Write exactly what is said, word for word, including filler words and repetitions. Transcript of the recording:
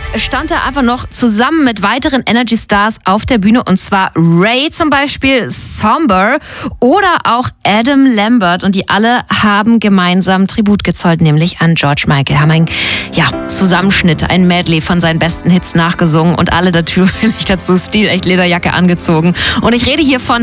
stand er einfach noch zusammen mit weiteren Energy Stars auf der Bühne, und zwar Ray zum Beispiel, Somber oder auch Adam Lambert, und die alle haben gemeinsam Tribut gezollt, nämlich an George Michael, haben einen ja, Zusammenschnitt, ein Medley von seinen besten Hits nachgesungen und alle natürlich dazu stilecht Lederjacke angezogen. Und ich rede hier von